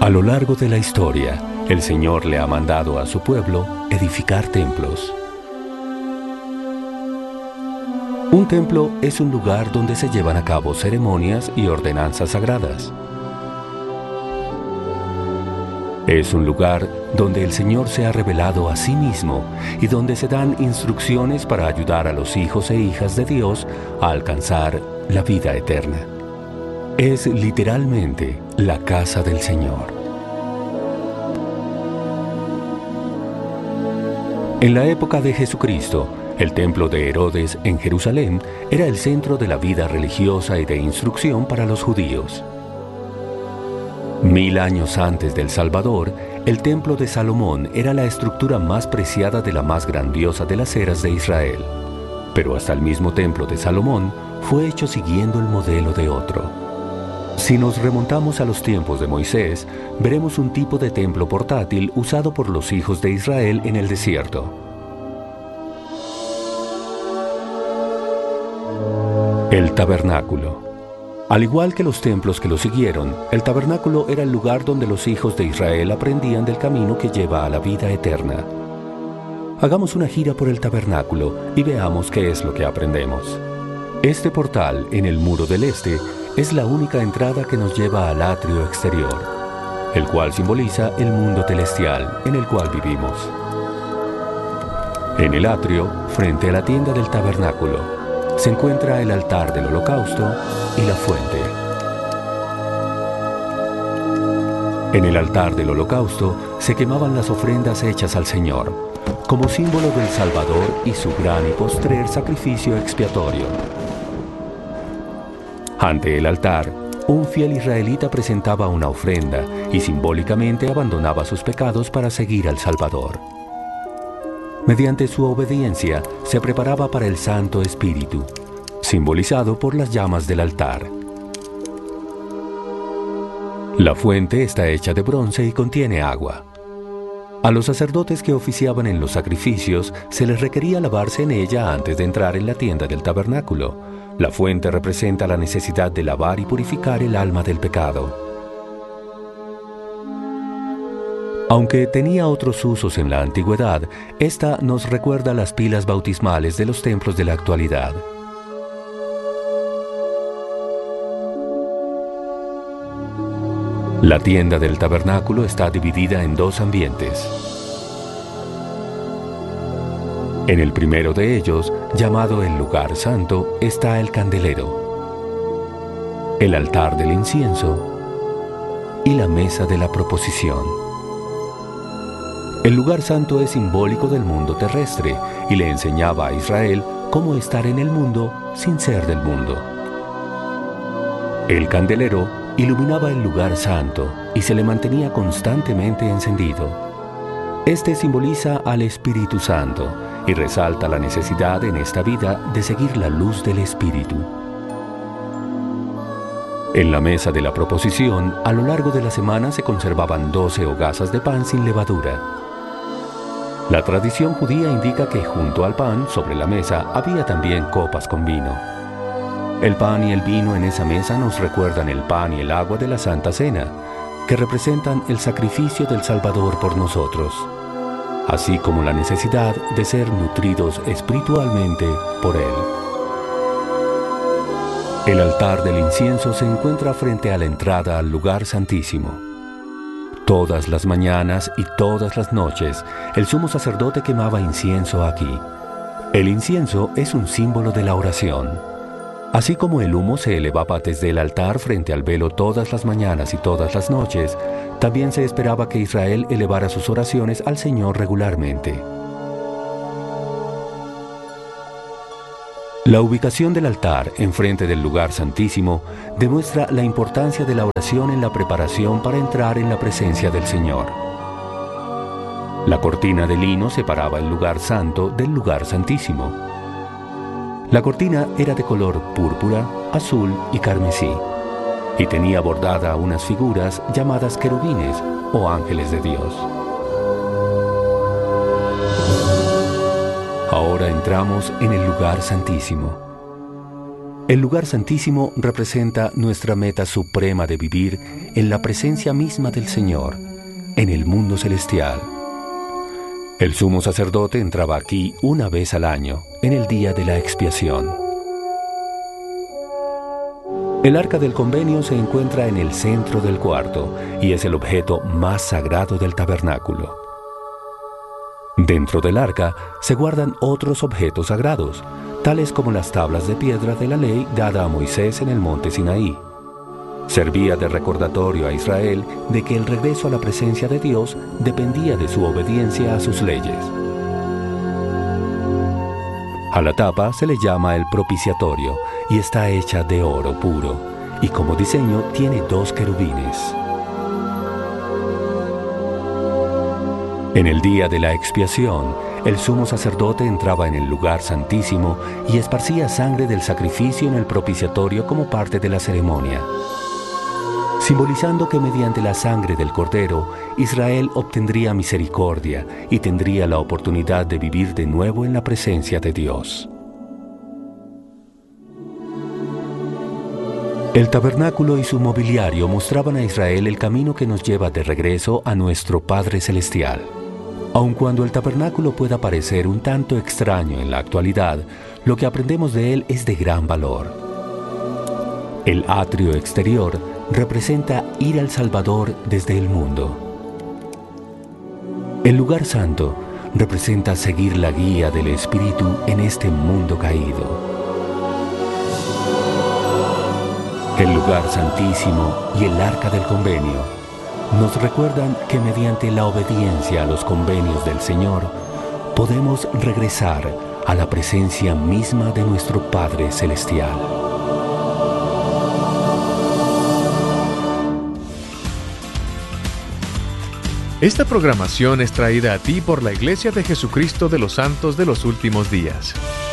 A lo largo de la historia, el Señor le ha mandado a su pueblo edificar templos. Un templo es un lugar donde se llevan a cabo ceremonias y ordenanzas sagradas. Es un lugar donde el Señor se ha revelado a sí mismo y donde se dan instrucciones para ayudar a los hijos e hijas de Dios a alcanzar la vida eterna. Es literalmente la casa del Señor. En la época de Jesucristo, el templo de Herodes en Jerusalén era el centro de la vida religiosa y de instrucción para los judíos. 1000 años antes del Salvador, el templo de Salomón era la estructura más preciada de la más grandiosa de las eras de Israel. Pero hasta el mismo templo de Salomón fue hecho siguiendo el modelo de otro. Si nos remontamos a los tiempos de Moisés, veremos un tipo de templo portátil usado por los hijos de Israel en el desierto. El tabernáculo. Al igual que los templos que lo siguieron, el tabernáculo era el lugar donde los hijos de Israel aprendían del camino que lleva a la vida eterna. Hagamos una gira por el tabernáculo y veamos qué es lo que aprendemos. Este portal en el muro del este es la única entrada que nos lleva al atrio exterior, el cual simboliza el mundo celestial en el cual vivimos. En el atrio, frente a la tienda del tabernáculo, se encuentra el altar del holocausto y la fuente. En el altar del holocausto se quemaban las ofrendas hechas al Señor, como símbolo del Salvador y su gran y postrer sacrificio expiatorio. Ante el altar, un fiel israelita presentaba una ofrenda y simbólicamente abandonaba sus pecados para seguir al Salvador. Mediante su obediencia, se preparaba para el Santo Espíritu, simbolizado por las llamas del altar. La fuente está hecha de bronce y contiene agua. A los sacerdotes que oficiaban en los sacrificios se les requería lavarse en ella antes de entrar en la tienda del tabernáculo. La fuente representa la necesidad de lavar y purificar el alma del pecado. Aunque tenía otros usos en la antigüedad, esta nos recuerda las pilas bautismales de los templos de la actualidad. La tienda del tabernáculo está dividida en dos ambientes. En el primero de ellos, llamado el lugar santo, está el candelero, el altar del incienso y la mesa de la proposición. El lugar santo es simbólico del mundo terrestre y le enseñaba a Israel cómo estar en el mundo sin ser del mundo. El candelero iluminaba el lugar santo y se le mantenía constantemente encendido. Este simboliza al Espíritu Santo y resalta la necesidad en esta vida de seguir la luz del Espíritu. En la mesa de la proposición, a lo largo de la semana se conservaban 12 hogazas de pan sin levadura. La tradición judía indica que junto al pan, sobre la mesa, había también copas con vino. El pan y el vino en esa mesa nos recuerdan el pan y el agua de la Santa Cena, que representan el sacrificio del Salvador por nosotros, así como la necesidad de ser nutridos espiritualmente por Él. El altar del incienso se encuentra frente a la entrada al lugar santísimo. Todas las mañanas y todas las noches, el sumo sacerdote quemaba incienso aquí. El incienso es un símbolo de la oración. Así como el humo se elevaba desde el altar frente al velo todas las mañanas y todas las noches, también se esperaba que Israel elevara sus oraciones al Señor regularmente. La ubicación del altar enfrente del lugar santísimo demuestra la importancia de la oración en la preparación para entrar en la presencia del Señor. La cortina de lino separaba el lugar santo del lugar santísimo. La cortina era de color púrpura, azul y carmesí, y tenía bordada unas figuras llamadas querubines o ángeles de Dios. Ahora entramos en el lugar santísimo. El lugar santísimo representa nuestra meta suprema de vivir en la presencia misma del Señor, en el mundo celestial. El sumo sacerdote entraba aquí una vez al año, en el día de la expiación. El arca del convenio se encuentra en el centro del cuarto y es el objeto más sagrado del tabernáculo. Dentro del arca se guardan otros objetos sagrados, tales como las tablas de piedra de la ley dada a Moisés en el monte Sinaí. Servía de recordatorio a Israel de que el regreso a la presencia de Dios dependía de su obediencia a sus leyes. A la tapa se le llama el propiciatorio y está hecha de oro puro, y como diseño tiene 2 querubines. En el día de la expiación, el sumo sacerdote entraba en el lugar santísimo y esparcía sangre del sacrificio en el propiciatorio como parte de la ceremonia, simbolizando que mediante la sangre del Cordero, Israel obtendría misericordia y tendría la oportunidad de vivir de nuevo en la presencia de Dios. El tabernáculo y su mobiliario mostraban a Israel el camino que nos lleva de regreso a nuestro Padre Celestial. Aun cuando el tabernáculo pueda parecer un tanto extraño en la actualidad, lo que aprendemos de él es de gran valor. El atrio exterior representa ir al Salvador desde el mundo. El lugar santo representa seguir la guía del Espíritu en este mundo caído. El lugar santísimo y el arca del convenio nos recuerdan que mediante la obediencia a los convenios del Señor podemos regresar a la presencia misma de nuestro Padre Celestial. Esta programación es traída a ti por la Iglesia de Jesucristo de los Santos de los Últimos Días.